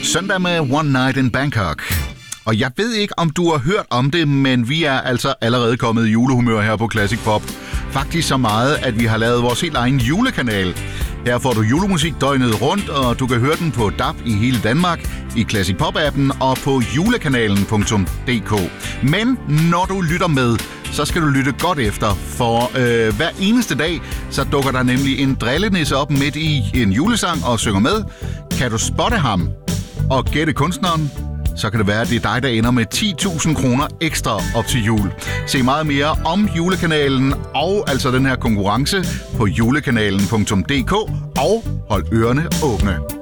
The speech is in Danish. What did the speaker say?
søndag med One Night in Bangkok. Og jeg ved ikke, om du har hørt om det, men vi er altså allerede kommet i julehumør her på Classic Pop. Faktisk så meget, at vi har lavet vores helt egen julekanal. Her får du julemusik døgnet rundt, og du kan høre den på DAB i hele Danmark, i Classic Pop-appen og på julekanalen.dk. Men når du lytter med, så skal du lytte godt efter, for hver eneste dag, så dukker der nemlig en drillenisse op midt i en julesang og synger med. Kan du spotte ham og gætte kunstneren, så kan det være, at det er dig, der ender med 10.000 kroner ekstra op til jul. Se meget mere om julekanalen og altså den her konkurrence på julekanalen.dk, og hold ørerne åbne.